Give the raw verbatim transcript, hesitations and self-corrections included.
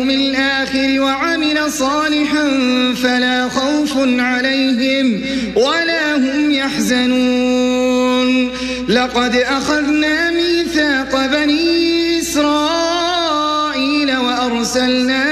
الآخر وعمل صالحا فلا خوف عليهم ولا هم يحزنون. لقد أخذنا ميثاق بني إسرائيل وأرسلنا